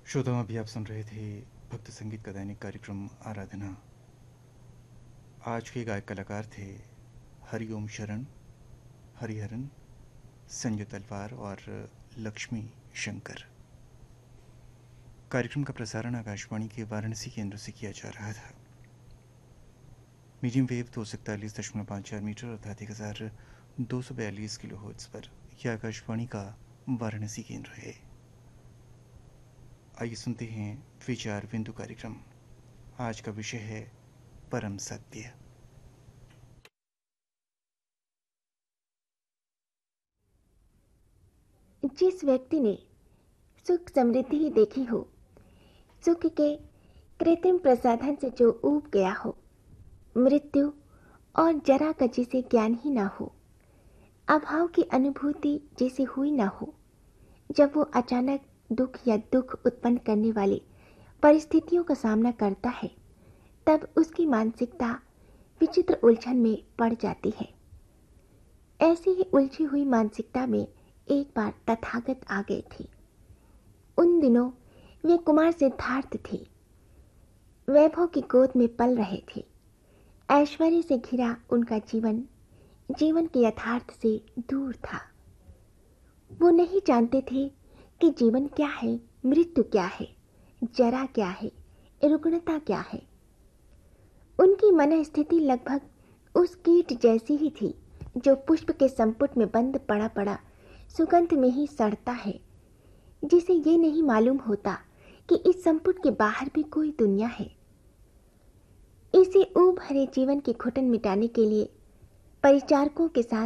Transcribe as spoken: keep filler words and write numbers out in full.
श्रोताओं, अभी आप सुन रहे थे भक्त संगीत का दैनिक कार्यक्रम आराधना। आज के गायक कलाकार थे हरिओम शरण, हरिहरन, संजय तलवार और लक्ष्मी शंकर। कार्यक्रम का प्रसारण आकाशवाणी के वाराणसी केंद्र से किया जा रहा था। मीडियम वेव दो सौ इकतालीस दशमलव पाँच चार मीटर अर्थात एक हज़ार दो सौ बयालीस किलो हर्ट्ज पर यह आकाशवाणी का वाराणसी केंद्र है। आइए सुनते हैं विचार बिंदु कार्यक्रम। आज का विषय है परम सत्य। जिस व्यक्ति ने सुख समृद्धि देखी हो, सुख के कृत्रिम प्रसाधन से जो ऊब गया हो, मृत्यु और जरा का जिसे ज्ञान ही ना हो, अभाव की अनुभूति जिसे हुई ना हो, जब वो अचानक दुख या दुख उत्पन्न करने वाली परिस्थितियों का सामना करता है, तब उसकी मानसिकता विचित्र उलझन में पड़ जाती है। ऐसी ही उलझी हुई मानसिकता में एक बार तथागत आ गए थे। उन दिनों वे कुमार सिद्धार्थ थे। वैभव की गोद में पल रहे थे। ऐश्वर्य से घिरा उनका जीवन जीवन के यथार्थ से दूर था। वो नहीं जानते थे कि जीवन क्या है, मृत्यु क्या है, जरा क्या है, रुग्णता क्या है। उनकी मन स्थिति लगभग उस कीट जैसी ही थी जो पुष्प के संपुट में बंद पड़ा पड़ा सुगंध में ही सड़ता है, जिसे ये नहीं मालूम होता कि इस संपुट के बाहर भी कोई दुनिया है। इसी ऊब भरे जीवन की घुटन मिटाने के लिए परिचारकों के साथ